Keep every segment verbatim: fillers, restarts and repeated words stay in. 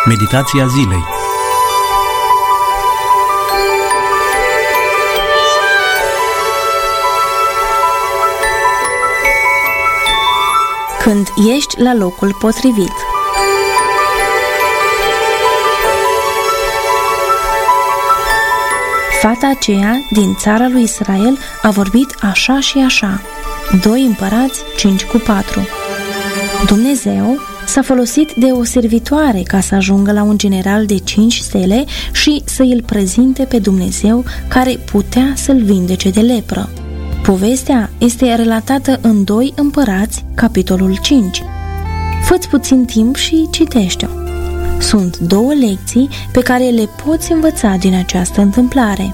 Meditația zilei. Când ești la locul potrivit. Fata aceea din țara lui Israel a vorbit așa și așa. Doi împărați, cinci cu patru. Dumnezeu s-a folosit de o servitoare ca să ajungă la un general de cinci stele și să îl prezinte pe Dumnezeu care putea să-l vindece de lepră. Povestea este relatată în doi împărați, capitolul cinci. Fă-ți puțin timp și citește-o. Sunt două lecții pe care le poți învăța din această întâmplare.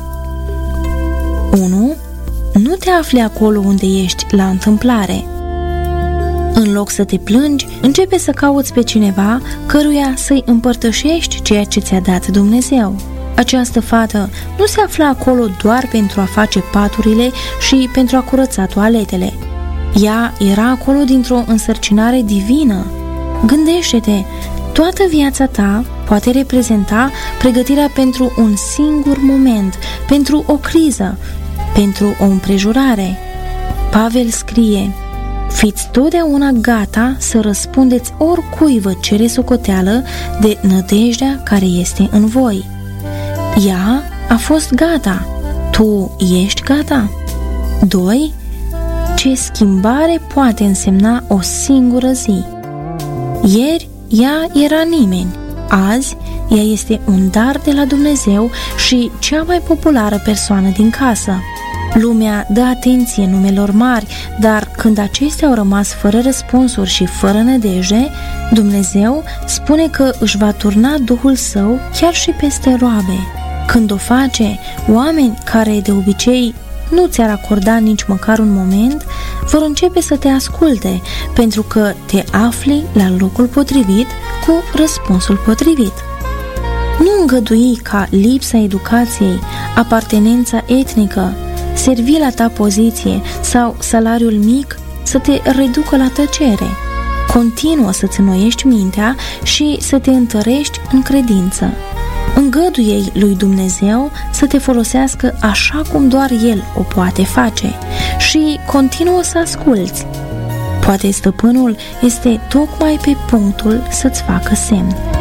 unu. Nu te afli acolo unde ești la întâmplare. În loc să te plângi, începe să cauți pe cineva căruia să-i împărtășești ceea ce ți-a dat Dumnezeu. Această fată nu se afla acolo doar pentru a face paturile și pentru a curăța toaletele. Ea era acolo dintr-o însărcinare divină. Gândește-te, toată viața ta poate reprezenta pregătirea pentru un singur moment, pentru o criză, pentru o împrejurare. Pavel scrie: fiți totdeauna gata să răspundeți oricui vă cere socoteală de nădejdea care este în voi. Ea a fost gata. Tu ești gata? doi. Ce schimbare poate însemna o singură zi? Ieri ea era nimeni. Azi ea este un dar de la Dumnezeu și cea mai populară persoană din casă. Lumea dă atenție numelor mari, dar când acestea au rămas fără răspunsuri și fără nădejde, Dumnezeu spune că își va turna Duhul Său chiar și peste roabe. Când o face, oameni care de obicei nu ți-ar acorda nici măcar un moment, vor începe să te asculte, pentru că te afli la locul potrivit cu răspunsul potrivit. Nu îngădui ca lipsa educației, apartenența etnică, servila ta poziție sau salariul mic să te reducă la tăcere. Continuă să-ți înnoiești mintea și să te întărești în credință. Îngăduie-i lui Dumnezeu să te folosească așa cum doar El o poate face și continuă să asculți. Poate stăpânul este tocmai pe punctul să-ți facă semn.